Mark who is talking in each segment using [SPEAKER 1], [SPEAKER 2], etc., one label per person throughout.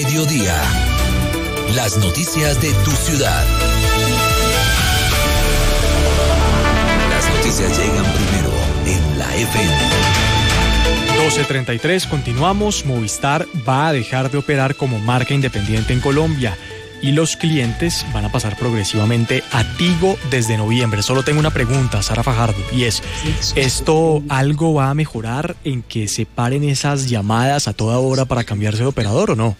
[SPEAKER 1] Mediodía. Las noticias de tu ciudad. Las noticias llegan primero en la FM.
[SPEAKER 2] 12:33, continuamos. Movistar va a dejar de operar como marca independiente en Colombia y los clientes van a pasar progresivamente a Tigo desde noviembre. Solo tengo una pregunta, Sara Fajardo, y es, ¿esto algo va a mejorar en que se paren esas llamadas a toda hora para cambiarse de operador o no?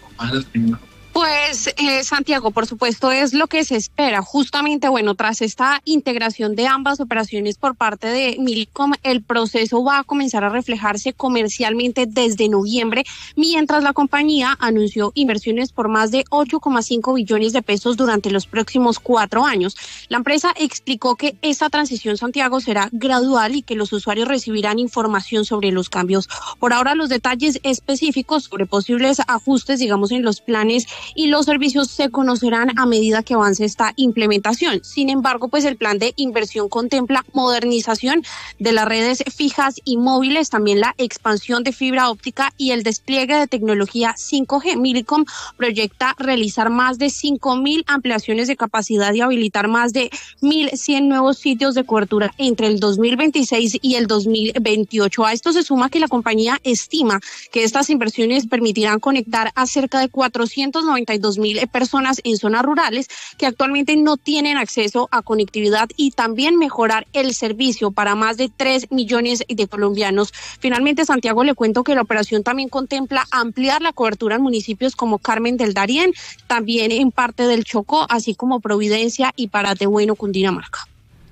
[SPEAKER 3] Pues, Santiago, por supuesto, es lo que se espera. Justamente, bueno, tras esta integración de ambas operaciones por parte de Millicom, el proceso va a comenzar a reflejarse comercialmente desde noviembre, mientras la compañía anunció inversiones por más de 8,5 billones de pesos durante los próximos 4 años. La empresa explicó que esta transición, Santiago, será gradual y que los usuarios recibirán información sobre los cambios. Por ahora, los detalles específicos sobre posibles ajustes, digamos, en los planes y los servicios se conocerán a medida que avance esta implementación. Sin embargo, pues el plan de inversión contempla modernización de las redes fijas y móviles, también la expansión de fibra óptica y el despliegue de tecnología 5G. Millicom proyecta realizar más de 5.000 ampliaciones de capacidad y habilitar más de 1.100 nuevos sitios de cobertura entre el 2026 y el 2028. A esto se suma que la compañía estima que estas inversiones permitirán conectar a cerca de 492.000 personas en zonas rurales que actualmente no tienen acceso a conectividad y también mejorar el servicio para más de 3 millones de colombianos. Finalmente, Santiago, le cuento que la operación también contempla ampliar la cobertura en municipios como Carmen del Darién, también en parte del Chocó, así como Providencia y Paratebueno, Cundinamarca.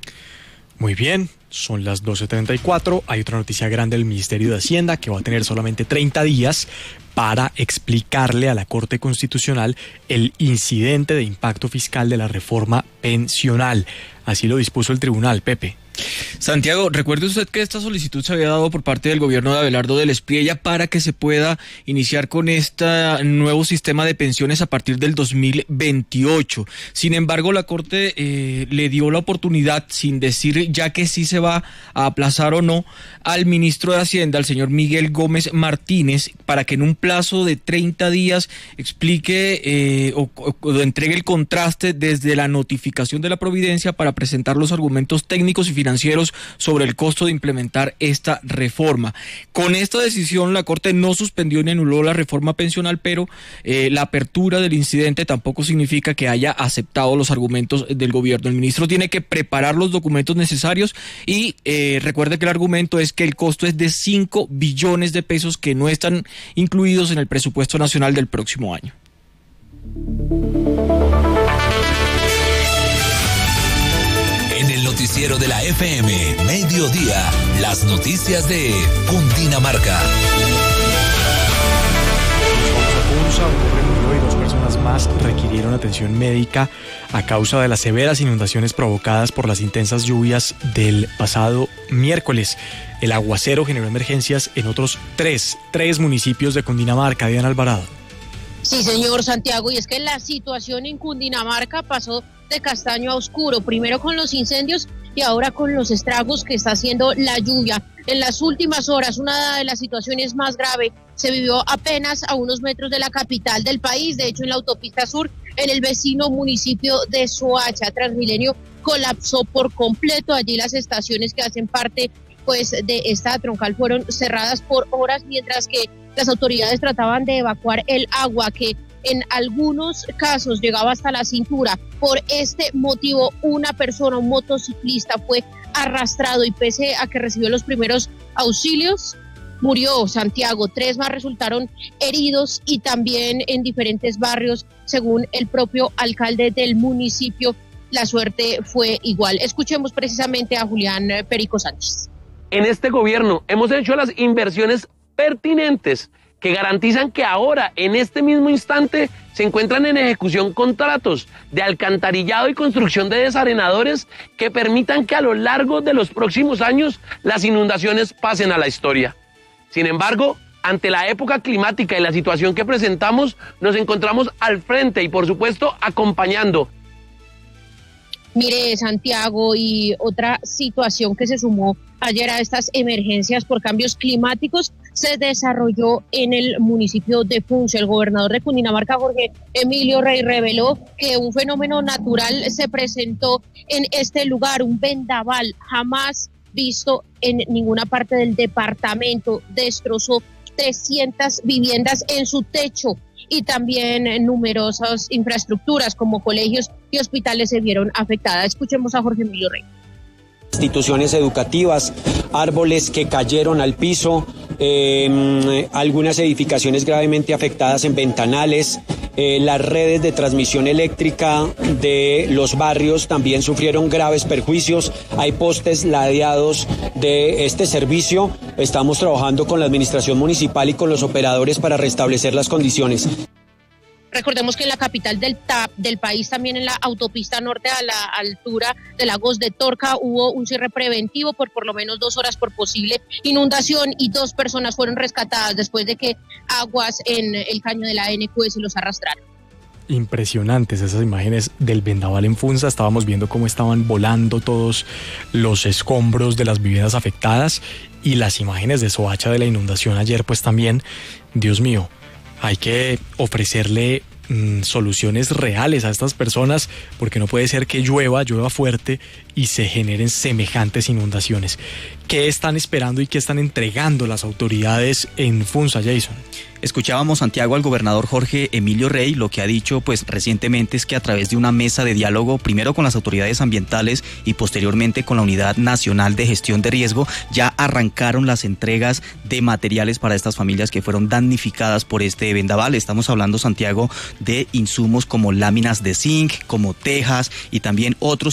[SPEAKER 2] Muy bien, son las 12:34. Hay otra noticia grande del Ministerio de Hacienda que va a tener solamente 30 días para explicarle a la Corte Constitucional el incidente de impacto fiscal de la reforma pensional. Así lo dispuso el tribunal, Pepe.
[SPEAKER 4] Santiago, recuerde usted que esta solicitud se había dado por parte del gobierno de Abelardo del Espriella para que se pueda iniciar con este nuevo sistema de pensiones a partir del 2028. Sin embargo, la Corte le dio la oportunidad, sin decir ya que sí se va a aplazar o no, al ministro de Hacienda, al señor Miguel Gómez Martínez, para que en un plazo de 30 días explique o entregue el contraste desde la notificación de la Providencia para presentar los argumentos técnicos y financieros sobre el costo de implementar esta reforma. Con esta decisión, la Corte no suspendió ni anuló la reforma pensional, pero la apertura del incidente tampoco significa que haya aceptado los argumentos del gobierno. El ministro tiene que preparar los documentos necesarios y recuerde que el argumento es que el costo es de 5 billones de pesos que no están incluidos en el presupuesto nacional del próximo año.
[SPEAKER 1] En el noticiero de la FM, Mediodía, las noticias de Cundinamarca.
[SPEAKER 2] Un hombre murió y 2 personas más requirieron atención médica a causa de las severas inundaciones provocadas por las intensas lluvias del pasado miércoles. El aguacero generó emergencias en otros tres municipios de Cundinamarca. Diana Alvarado.
[SPEAKER 5] Sí, señor Santiago, y es que la situación en Cundinamarca pasó de castaño a oscuro, primero con los incendios y ahora con los estragos que está haciendo la lluvia. En las últimas horas, una de las situaciones más graves se vivió apenas a unos metros de la capital del país, de hecho en la autopista sur, en el vecino municipio de Soacha. Transmilenio colapsó por completo, allí las estaciones que hacen parte pues de esta troncal fueron cerradas por horas, mientras que las autoridades trataban de evacuar el agua que en algunos casos llegaba hasta la cintura. Por este motivo, una persona, un motociclista, fue arrastrado y pese a que recibió los primeros auxilios, murió. Santiago, 3 más resultaron heridos y también en diferentes barrios, según el propio alcalde del municipio, la suerte fue igual. Escuchemos precisamente a Julián Perico Sánchez.
[SPEAKER 6] En este gobierno hemos hecho las inversiones pertinentes que garantizan que ahora, en este mismo instante, se encuentran en ejecución contratos de alcantarillado y construcción de desarenadores que permitan que a lo largo de los próximos años las inundaciones pasen a la historia. Sin embargo, ante la época climática y la situación que presentamos, nos encontramos al frente y, por supuesto, acompañando.
[SPEAKER 5] Mire, Santiago, y otra situación que se sumó ayer a estas emergencias por cambios climáticos se desarrolló en el municipio de Funza. El gobernador de Cundinamarca, Jorge Emilio Rey, reveló que un fenómeno natural se presentó en este lugar, un vendaval jamás visto en ninguna parte del departamento. Destrozó 300 viviendas en su techo y también numerosas infraestructuras como colegios y hospitales se vieron afectadas. Escuchemos a Jorge Emilio Rey.
[SPEAKER 7] Instituciones educativas, árboles que cayeron al piso, algunas edificaciones gravemente afectadas en ventanales, las redes de transmisión eléctrica de los barrios también sufrieron graves perjuicios, hay postes ladeados de este servicio, estamos trabajando con la administración municipal y con los operadores para restablecer las condiciones.
[SPEAKER 5] Recordemos que en la capital del país, también en la autopista norte a la altura de Lagos de Torca, hubo un cierre preventivo por lo menos 2 horas por posible inundación y 2 personas fueron rescatadas después de que aguas en el caño de la NQS los arrastraron.
[SPEAKER 2] Impresionantes esas imágenes del vendaval en Funza. Estábamos viendo cómo estaban volando todos los escombros de las viviendas afectadas y las imágenes de Soacha de la inundación ayer, pues también, Dios mío. Hay que ofrecerle soluciones reales a estas personas porque no puede ser que llueva fuerte y se generen semejantes inundaciones. ¿Qué están esperando y qué están entregando las autoridades en Funza, Jason?
[SPEAKER 8] Escuchábamos, Santiago, al gobernador Jorge Emilio Rey. Lo que ha dicho pues recientemente es que a través de una mesa de diálogo, primero con las autoridades ambientales y posteriormente con la Unidad Nacional de Gestión de Riesgo, ya arrancaron las entregas de materiales para estas familias que fueron damnificadas por este vendaval. Estamos hablando, Santiago, de insumos como láminas de zinc, como tejas y también otros